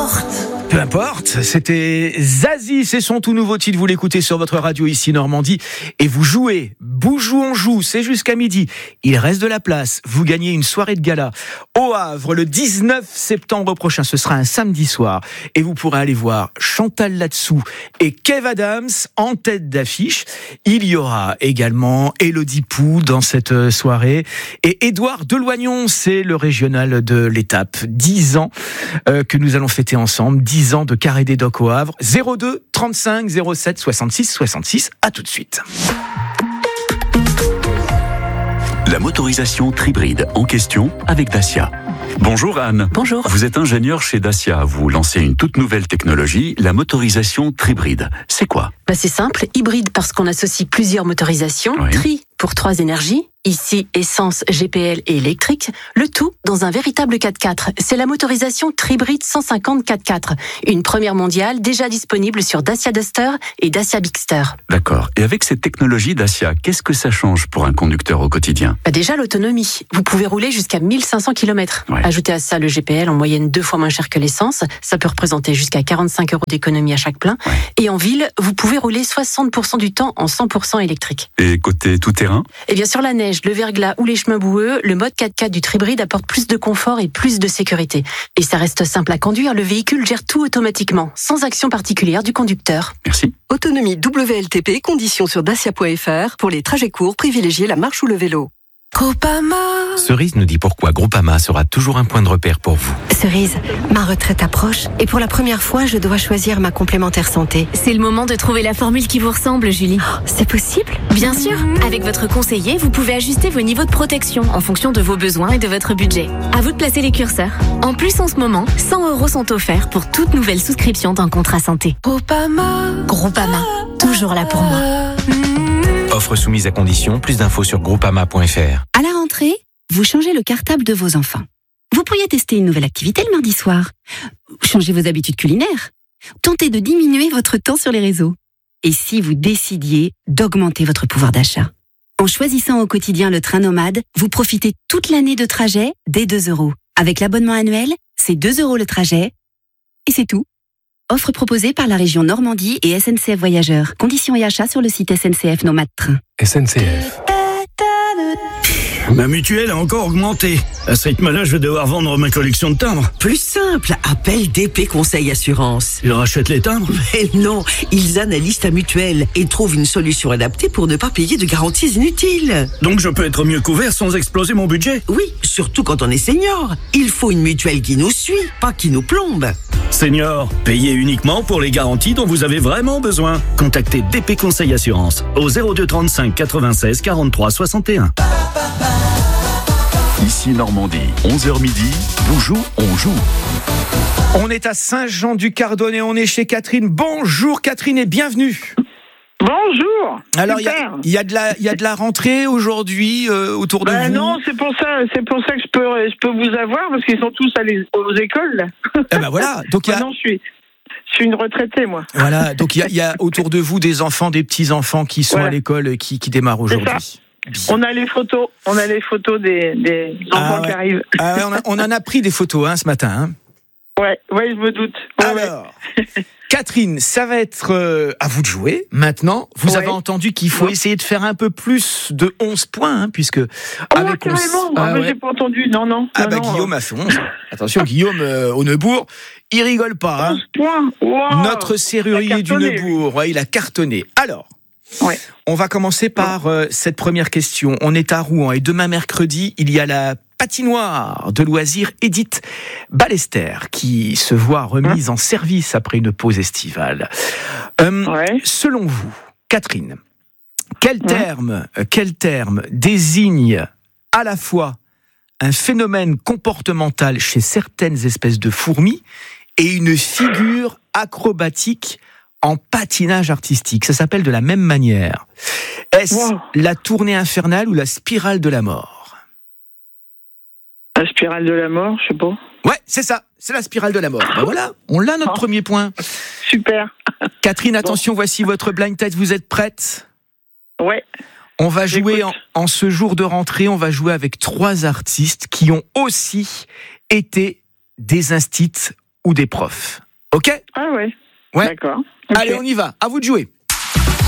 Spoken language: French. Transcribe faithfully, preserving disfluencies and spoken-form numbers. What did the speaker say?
importe. Peu importe, c'était Zazie, c'est son tout nouveau titre, vous l'écoutez sur votre radio ici Normandie et vous jouez, Boujou on joue, c'est jusqu'à midi, il reste de la place, vous gagnez une soirée de gala au Havre le dix-neuf septembre prochain, ce sera un samedi soir et vous pourrez aller voir Chantal Latsou et Kev Adams en tête d'affiche. Il y aura également Élodie Pou dans cette soirée et Édouard Deloignon, c'est le régional de l'étape, dix ans euh, que nous allons fêter ensemble, dix ans de Carré des Docks au Havre. Zéro deux trente-cinq zéro sept soixante-six soixante-six. À tout de suite. La motorisation Tribride en question avec Dacia. Bonjour Anne. Bonjour. Vous êtes ingénieur chez Dacia. Vous lancez une toute nouvelle technologie, la motorisation Tribride. C'est quoi ? Bah c'est simple, hybride parce qu'on associe plusieurs motorisations, Oui. tri pour trois énergies, ici essence, G P L et électrique, le tout dans un véritable quatre-quatre. C'est la motorisation Tribride cent cinquante quatre-quatre, une première mondiale déjà disponible sur Dacia Duster et Dacia Bigster. D'accord. Et avec cette technologie Dacia, qu'est-ce que ça change pour un conducteur au quotidien ? Bah déjà l'autonomie, vous pouvez rouler jusqu'à mille cinq cents kilomètres. Ouais. Ajoutez à ça le G P L en moyenne deux fois moins cher que l'essence, ça peut représenter jusqu'à quarante-cinq euros d'économie à chaque plein. Ouais. Et en ville, vous pouvez rouler soixante pour cent du temps en cent pour cent électrique. Et côté tout-terrain ? Et bien sur la neige, le verglas ou les chemins boueux, le mode quatre-quatre du Tribride apporte plus de confort et plus de sécurité. Et ça reste simple à conduire, le véhicule gère tout automatiquement, sans action particulière du conducteur. Merci. Autonomie W L T P, conditions sur dacia point f r. Pour les trajets courts, privilégiez la marche ou le vélo. Groupama. Cerise nous dit pourquoi Groupama sera toujours un point de repère pour vous. Cerise, ma retraite approche et pour la première fois, je dois choisir ma complémentaire santé. C'est le moment de trouver la formule qui vous ressemble, Julie. Oh, c'est possible ? Bien sûr, avec votre conseiller, vous pouvez ajuster vos niveaux de protection en fonction de vos besoins et de votre budget. À vous de placer les curseurs. En plus, en ce moment, cent euros sont offerts pour toute nouvelle souscription d'un contrat santé. Groupama. Groupama, toujours là pour moi. Offre soumise à condition, plus d'infos sur groupama point f r. À la rentrée, vous changez le cartable de vos enfants. Vous pourriez tester une nouvelle activité le mardi soir. Changez vos habitudes culinaires. Tentez de diminuer votre temps sur les réseaux. Et si vous décidiez d'augmenter votre pouvoir d'achat ? En choisissant au quotidien le train nomade, vous profitez toute l'année de trajet dès deux euros. Avec l'abonnement annuel, c'est deux euros le trajet. Et c'est tout. Offre proposée par la région Normandie et S N C F Voyageurs. Conditions et achats sur le site S N C F Nomade Train. S N C F. Ma mutuelle a encore augmenté. À ce rythme-là, je vais devoir vendre ma collection de timbres. Plus simple, appelle D P Conseil Assurance. Ils rachètent les timbres ? Mais non, ils analysent ta mutuelle et trouvent une solution adaptée pour ne pas payer de garanties inutiles. Donc je peux être mieux couvert sans exploser mon budget ? Oui, surtout quand on est senior. Il faut une mutuelle qui nous suit, pas qui nous plombe. Senior, payez uniquement pour les garanties dont vous avez vraiment besoin. Contactez D P Conseil Assurance au zéro deux trente-cinq quatre-vingt-seize quarante-trois soixante et un. Ici Normandie, onze heures midi, Boujou on joue. On est à Saint-Jean-du-Cardonnet, on est chez Catherine. Bonjour Catherine et bienvenue. Bonjour. Alors il y a, y a de la, il y a de la rentrée aujourd'hui euh, autour de bah vous. Non, c'est pour ça, c'est pour ça que je peux, je peux vous avoir parce qu'ils sont tous allés aux écoles. Là. Eh ben voilà. Donc il y a. Non, je suis, je suis une retraitée moi. Voilà. Donc il y a, il y a autour de vous des enfants, des petits enfants qui sont ouais. à l'école, qui, qui démarrent aujourd'hui. On a les photos, on a les photos des, des enfants ah ouais. qui arrivent. Ah ouais, on, a, on en a pris des photos hein, ce matin. Hein. Ouais, ouais, je me doute. Ouais, Alors, ouais. Catherine, ça va être euh, à vous de jouer. Maintenant, vous ouais. avez entendu qu'il faut ouais. essayer de faire un peu plus de onze points, hein, puisque... Oh, avec carrément, onze... ah, ouais. j'ai pas entendu, non, non. Ah non, bah non, Guillaume euh... a fait onze. Attention, Guillaume euh, au Neubourg, il rigole pas. Hein. onze points, wow. Notre serrurier du Neubourg, ouais, il a cartonné. Alors... Ouais. On va commencer par euh, cette première question. On est à Rouen et demain mercredi, il y a la patinoire de loisirs Edith Ballester qui se voit remise hein en service après une pause estivale. Euh, ouais. Selon vous, Catherine, quel terme, ouais. quel terme désigne à la fois un phénomène comportemental chez certaines espèces de fourmis et une figure acrobatique en patinage artistique? Ça s'appelle de la même manière. Est-ce wow. la tournée infernale ou la spirale de la mort? La spirale de la mort, je sais pas. Ouais, c'est ça, c'est la spirale de la mort. Ben voilà, on l'a notre oh. premier point. Super. Catherine, attention, bon. Voici votre blind test, vous êtes prête? Ouais. On va jouer en, en ce jour de rentrée, on va jouer avec trois artistes qui ont aussi été des instits ou des profs. Ok ? Ah ouais. Ouais. D'accord. Allez, Ok. on y va. À vous de jouer.